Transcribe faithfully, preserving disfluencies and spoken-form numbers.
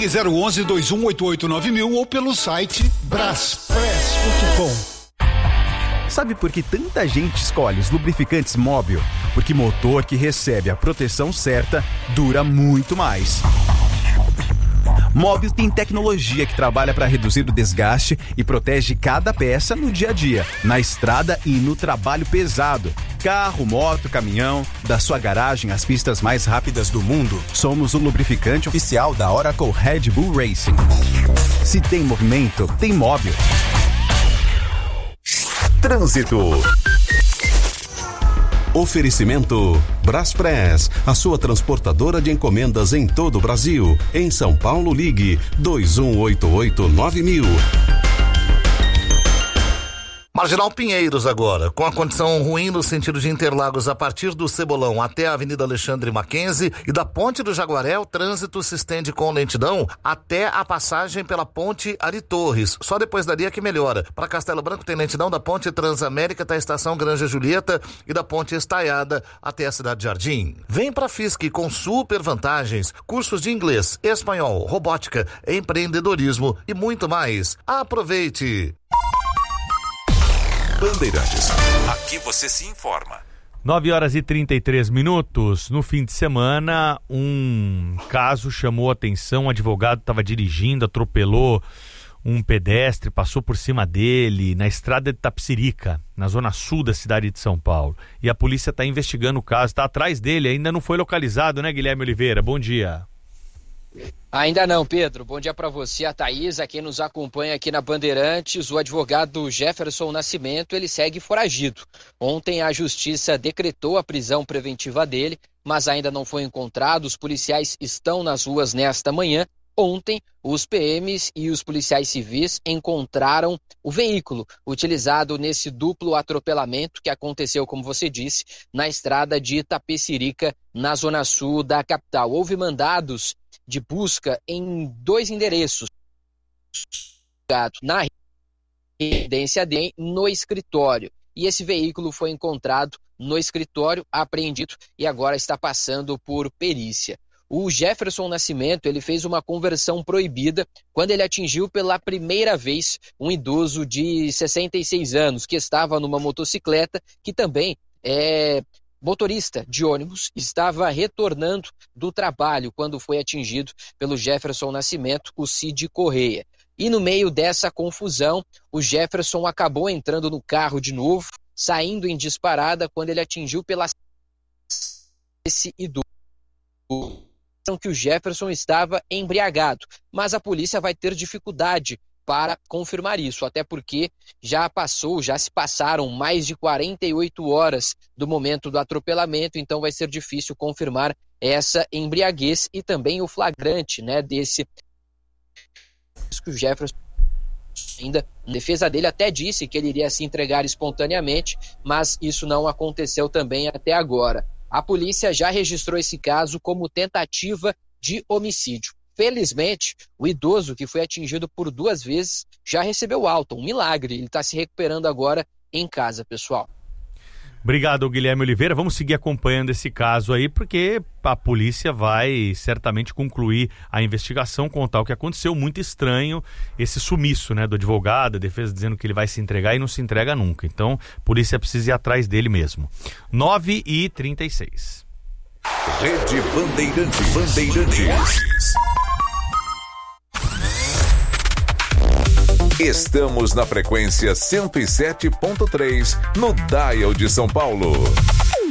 Ligue zero onze, dois um oito oito nove mil ou pelo site braspress ponto com. Sabe por que tanta gente escolhe os lubrificantes Móbil? Porque motor que recebe a proteção certa dura muito mais. Móbil tem tecnologia que trabalha para reduzir o desgaste e protege cada peça no dia a dia, na estrada e no trabalho pesado. Carro, moto, caminhão, da sua garagem às pistas mais rápidas do mundo, somos o lubrificante oficial da Oracle Red Bull Racing. Se tem movimento, tem Móbil. Trânsito. Oferecimento Braspress, a sua transportadora de encomendas em todo o Brasil. Em São Paulo, ligue dois um oito oito nove mil. Marginal Pinheiros agora, com a condição ruim no sentido de Interlagos a partir do Cebolão até a Avenida Alexandre Mackenzie e da Ponte do Jaguaré, o trânsito se estende com lentidão até a passagem pela Ponte Ari Torres. Só depois dali é que melhora. Para Castelo Branco tem lentidão da Ponte Transamérica até a Estação Granja Julieta e da Ponte Estaiada até a Cidade Jardim. Vem para Fisk com super vantagens, cursos de inglês, espanhol, robótica, empreendedorismo e muito mais. Aproveite! Bandeirantes. Aqui você se informa. nove horas e trinta e três minutos. No fim de semana, um caso chamou a atenção. Um advogado estava dirigindo, atropelou um pedestre, passou por cima dele na estrada de Tapsirica, na zona sul da cidade de São Paulo. E a polícia está investigando o caso, está atrás dele, ainda não foi localizado, né, Guilherme Oliveira? Bom dia. Ainda não, Pedro. Bom dia para você, a Thaís, a quem nos acompanha aqui na Bandeirantes. O advogado Jefferson Nascimento, ele segue foragido. Ontem a justiça decretou a prisão preventiva dele, mas ainda não foi encontrado. Os policiais estão nas ruas nesta manhã. Ontem, os P Ms e os policiais civis encontraram o veículo utilizado nesse duplo atropelamento que aconteceu, como você disse, na estrada de Itapecerica, na zona sul da capital. Houve mandados de busca em dois endereços, na residência dele, no escritório. E esse veículo foi encontrado no escritório, apreendido e agora está passando por perícia. O Jefferson Nascimento, ele fez uma conversão proibida quando ele atingiu pela primeira vez um idoso de sessenta e seis anos que estava numa motocicleta, que também é motorista de ônibus, estava retornando do trabalho quando foi atingido pelo Jefferson Nascimento, o Cid Correia. E no meio dessa confusão, o Jefferson acabou entrando no carro de novo, saindo em disparada quando ele atingiu pela esse idoso. Que o Jefferson estava embriagado, mas a polícia vai ter dificuldade para confirmar isso, até porque já passou, já se passaram mais de quarenta e oito horas do momento do atropelamento, então vai ser difícil confirmar essa embriaguez e também o flagrante, né, desse que o Jefferson ainda, a defesa dele até disse que ele iria se entregar espontaneamente, mas isso não aconteceu também até agora. A polícia já registrou esse caso como tentativa de homicídio. Felizmente, o idoso que foi atingido por duas vezes já recebeu alta, um milagre. Ele está se recuperando agora em casa, pessoal. Obrigado, Guilherme Oliveira. Vamos seguir acompanhando esse caso aí, porque a polícia vai certamente concluir a investigação, contar o que aconteceu. Muito estranho esse sumiço, né, do advogado, a defesa dizendo que ele vai se entregar e não se entrega nunca. Então, a polícia precisa ir atrás dele mesmo. nove e trinta e seis. Rede Bandeirantes. Bandeirantes. Estamos na frequência cento e sete ponto três no Dial de São Paulo.